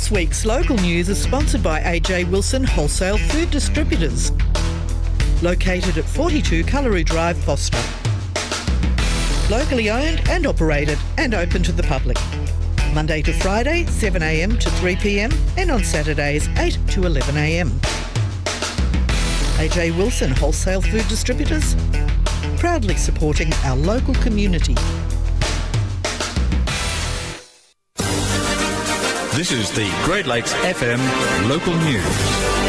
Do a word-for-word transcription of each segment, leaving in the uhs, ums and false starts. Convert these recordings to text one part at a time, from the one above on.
This week's local news is sponsored by A J Wilson Wholesale Food Distributors, located at forty-two Cullery Drive, Foster. Locally owned and operated and open to the public. Monday to Friday, seven a m to three p m and on Saturdays, eight to eleven a m. A J Wilson Wholesale Food Distributors, proudly supporting our local community. This is the Great Lakes F M local news.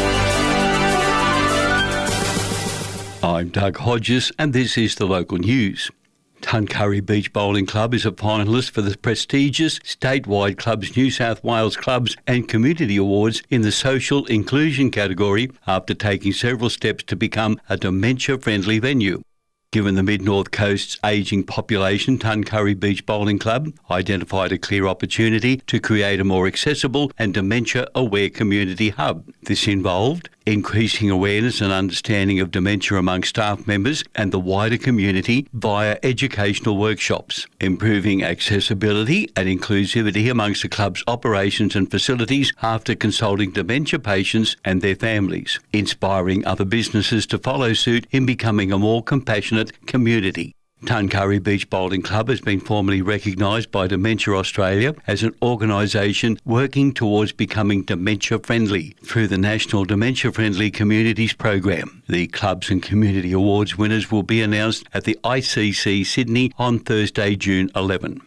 I'm Doug Hodges and this is the local news. Tuncurry Beach Bowling Club is a finalist for the prestigious statewide Clubs New South Wales Clubs and Community Awards in the Social Inclusion category after taking several steps to become a dementia-friendly venue. Given the Mid-North Coast's ageing population, Tuncurry Beach Bowling Club identified a clear opportunity to create a more accessible and dementia-aware community hub. This involved increasing awareness and understanding of dementia among staff members and the wider community via educational workshops, improving accessibility and inclusivity amongst the club's operations and facilities after consulting dementia patients and their families, inspiring other businesses to follow suit in becoming a more compassionate community. Tuncurry Beach Bowling Club has been formally recognised by Dementia Australia as an organisation working towards becoming dementia-friendly through the National Dementia-Friendly Communities Program. The Clubs and Community Awards winners will be announced at the I C C Sydney on Thursday, June eleventh.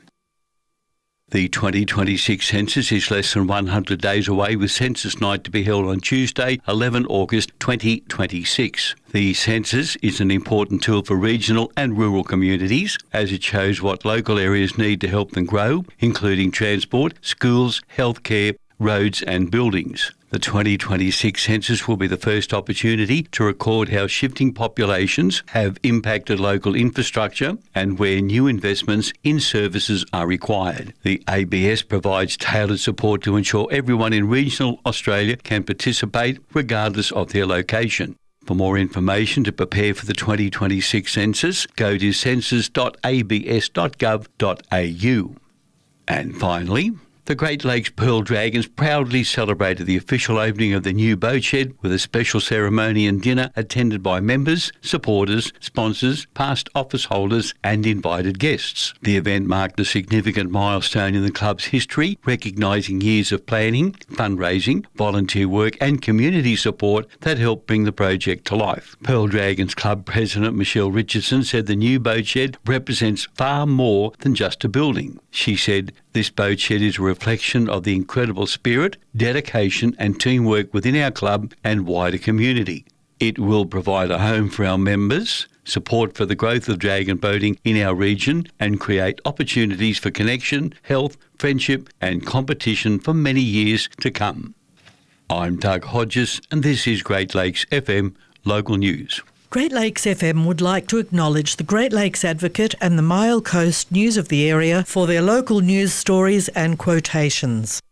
The twenty twenty-six census is less than one hundred days away, with census night to be held on Tuesday, eleventh August twenty twenty-six. The census is an important tool for regional and rural communities as it shows what local areas need to help them grow, including transport, schools, healthcare, roads and buildings. The twenty twenty-six census will be the first opportunity to record how shifting populations have impacted local infrastructure and where new investments in services are required. The A B S provides tailored support to ensure everyone in regional Australia can participate regardless of their location. For more information to prepare for the twenty twenty-six census, go to census dot a b s dot gov dot a u. And finally, the Great Lakes Pearl Dragons proudly celebrated the official opening of the new boat shed with a special ceremony and dinner attended by members, supporters, sponsors, past office holders and invited guests. The event marked a significant milestone in the club's history, recognising years of planning, fundraising, volunteer work and community support that helped bring the project to life. Pearl Dragons Club President Michelle Richardson said the new boat shed represents far more than just a building. She said, "This boat shed is a reflection of the incredible spirit, dedication and teamwork within our club and wider community. It will provide a home for our members, support for the growth of dragon boating in our region and create opportunities for connection, health, friendship and competition for many years to come." I'm Doug Hodges and this is Great Lakes F M Local News. Great Lakes F M would like to acknowledge the Great Lakes Advocate and the Mile Coast News of the area for their local news stories and quotations.